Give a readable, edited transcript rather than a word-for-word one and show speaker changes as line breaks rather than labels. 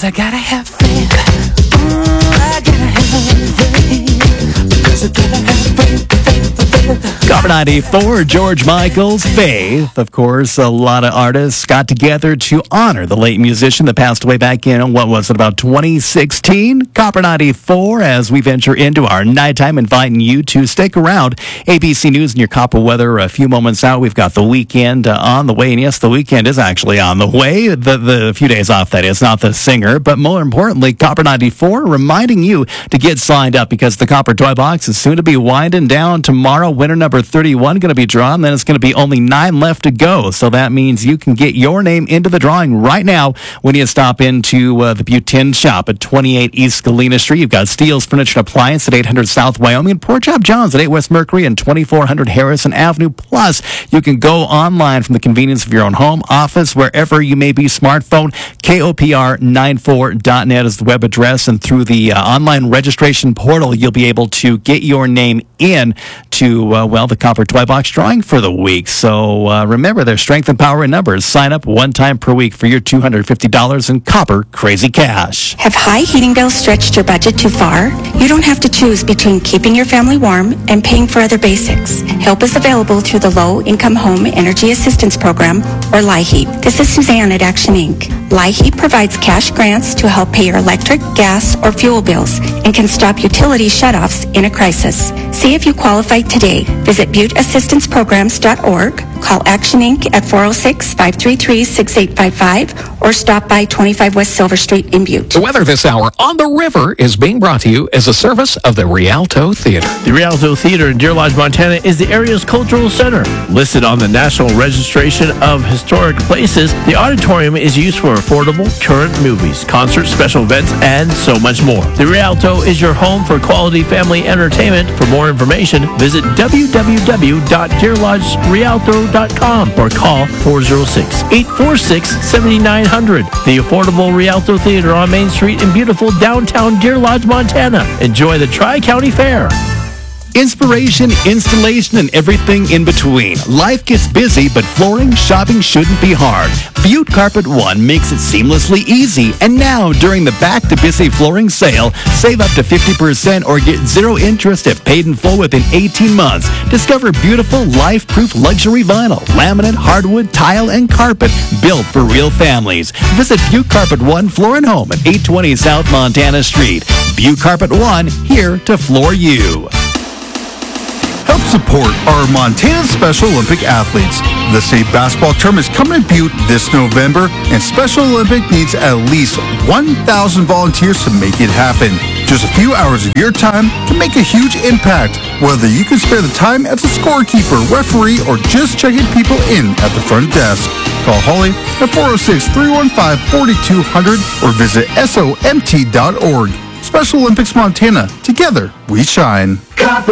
'cause I gotta have faith. I gotta have faith, because I gotta have faith.
Copper 94, George Michael's Faith. Of course, a lot of artists got together to honor the late musician that passed away back in, what was it, about 2016? Copper 94, as we venture into our nighttime, inviting you to stick around. ABC News and your copper weather a few moments out. We've got the weekend on the way. And yes, the weekend is actually on the way. The few days off, that is, not the singer. But more importantly, Copper 94 reminding you to get signed up because the Copper Toy Box is soon to be winding down tomorrow. Winner number 31 going to be drawn. Then it's going to be only 9 left to go. So that means you can get your name into the drawing right now when you stop into the Butte Tin Shop at 28 East Galena Street. You've got Steele's Furniture and Appliance at 800 South Wyoming and Pork Chop John's at 8 West Mercury and 2400 Harrison Avenue. Plus, you can go online from the convenience of your own home, office, wherever you may be, smartphone. KOPR94.net is the web address, and through the online registration portal, you'll be able to get your name in to, the Copper Toy Box drawing for the week. So remember, there's strength and power in numbers. Sign up one time per week for your $250 in Copper Crazy Cash.
Have high heating bills stretched your budget too far? You don't have to choose between keeping your family warm and paying for other basics. Help is available through the Low Income Home Energy Assistance Program, or LIHEAP. This is Suzanne at Action Inc. LIHEAP provides cash grants to help pay your electric, gas, or fuel bills and can stop utility shutoffs in a crisis. See if you qualify today. Visit ButteAssistancePrograms.org. Call Action Inc. at 406-533-6855 or stop by 25 West Silver Street in Butte.
The weather this hour on the river is being brought to you as a service of the Rialto Theater.
The Rialto Theater in Deer Lodge, Montana is the area's cultural center. Listed on the National Registration of Historic Places, the auditorium is used for affordable, current movies, concerts, special events, and so much more. The Rialto is your home for quality family entertainment. For more information, visit www.deerlodgerialto.com or call 406-846-7900. The affordable Rialto Theater on Main Street in beautiful downtown Deer Lodge, Montana. Enjoy the Tri-County Fair.
Inspiration, installation, and everything in between. Life gets busy, but flooring shopping shouldn't be hard. Butte Carpet One makes it seamlessly easy. And now, during the Back to Busy flooring sale, save up to 50% or get 0 interest if paid in full within 18 months. Discover beautiful, life-proof luxury vinyl, laminate, hardwood, tile, and carpet built for real families. Visit Butte Carpet One Floor and Home at 820 South Montana Street. Butte Carpet One, here to floor you.
Help support our Montana Special Olympic athletes. The state basketball tournament is coming to Butte this November, and Special Olympic needs at least 1,000 volunteers to make it happen. Just a few hours of your time can make a huge impact, whether you can spare the time as a scorekeeper, referee, or just checking people in at the front desk. Call Holly at 406-315-4200 or visit SOMT.org. Special Olympics Montana. Together, we shine.
Copper